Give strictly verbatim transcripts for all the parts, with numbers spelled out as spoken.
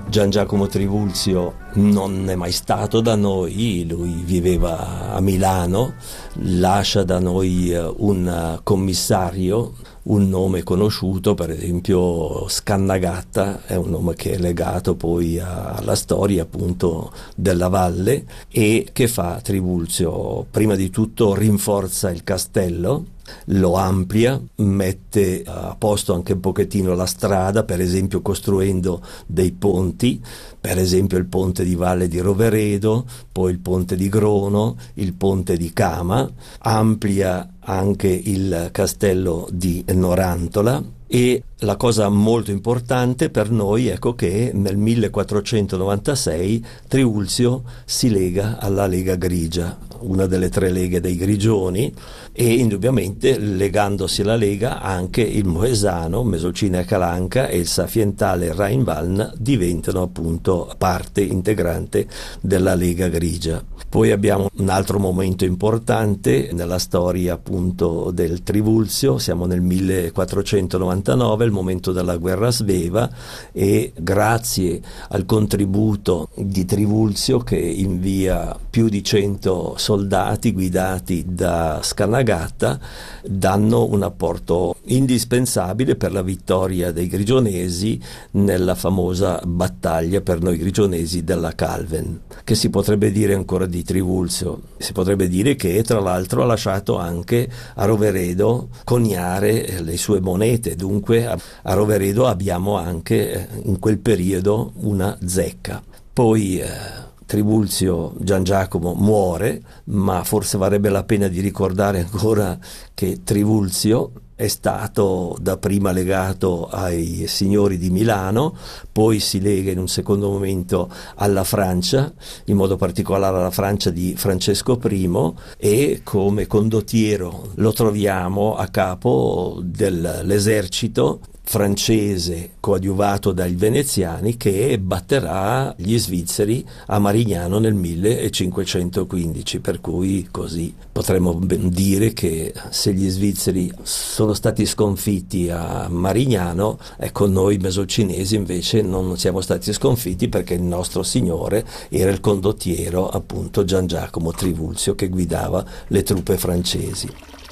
Gian Giacomo Trivulzio non è mai stato da noi, lui viveva a Milano, lascia da noi un commissario, un nome conosciuto, per esempio Scannagatta è un nome che è legato poi alla storia appunto della valle. E che fa Trivulzio? Prima di tutto rinforza il castello, lo amplia, mette a posto anche un pochettino la strada, per esempio costruendo dei ponti, per esempio il ponte di Valle di Roveredo, poi il ponte di Grono, il ponte di Cama, amplia anche il castello di Norantola. E la cosa molto importante per noi, ecco, che nel millequattrocentonovantasei Trivulzio si lega alla Lega Grigia, una delle tre leghe dei Grigioni, e indubbiamente legandosi alla Lega anche il Moesano, Mesocina e Calanca, e il Safientale Rheinwaln diventano appunto parte integrante della Lega Grigia. Poi abbiamo un altro momento importante nella storia appunto del Trivulzio, siamo nel millequattrocentonovantanove, il momento della guerra sveva, e grazie al contributo di Trivulzio, che invia più di cento soldati guidati da Scannagatta, danno un apporto indispensabile per la vittoria dei grigionesi nella famosa battaglia per noi grigionesi della Calven. Che si potrebbe dire ancora di Trivulzio? Si potrebbe dire che tra l'altro ha lasciato anche a Roveredo coniare le sue monete, dunque a Roveredo abbiamo anche in quel periodo una zecca. Poi eh, Trivulzio Gian Giacomo muore, ma forse varrebbe la pena di ricordare ancora che Trivulzio è stato dapprima legato ai signori di Milano, poi si lega in un secondo momento alla Francia, in modo particolare alla Francia di Francesco I, e come condottiero lo troviamo a capo dell'esercito francese coadiuvato dai veneziani, che batterà gli svizzeri a Marignano nel millecinquecentoquindici, per cui così potremmo ben dire che se gli svizzeri sono stati sconfitti a Marignano, ecco, noi mesocinesi invece non siamo stati sconfitti, perché il nostro signore era il condottiero appunto Gian Giacomo Trivulzio, che guidava le truppe francesi.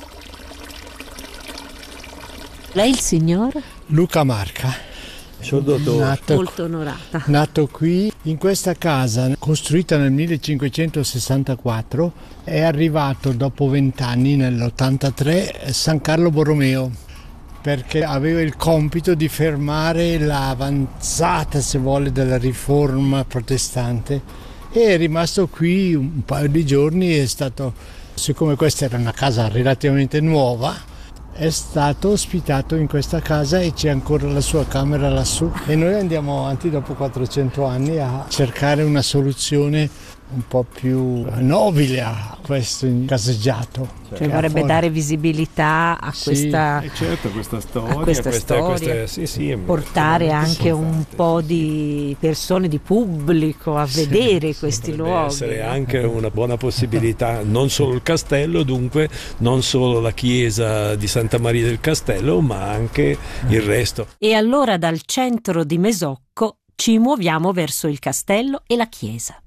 Lei il signor? Luca Marca. Nato, molto onorata. Nato qui, in questa casa, costruita nel millecinquecentosessantaquattro, è arrivato dopo vent'anni, nell'ottantatré, San Carlo Borromeo, perché aveva il compito di fermare l'avanzata, se vuole, della riforma protestante, e è rimasto qui un paio di giorni. È stato, siccome questa era una casa relativamente nuova, è stato ospitato in questa casa e c'è ancora la sua camera lassù, e noi andiamo avanti dopo quattrocento anni a cercare una soluzione un po' più nobile a questo caseggiato. Cioè vorrebbe dare visibilità a questa, sì, certo, questa storia, a questa questa, storia questa, sì, sì, portare anche un po' di persone, di pubblico a sì, vedere sì, questi potrebbe luoghi. essere anche una buona possibilità, non solo il castello, dunque non solo la chiesa di Santa Maria del Castello, ma anche il resto. E allora dal centro di Mesocco ci muoviamo verso il castello e la chiesa.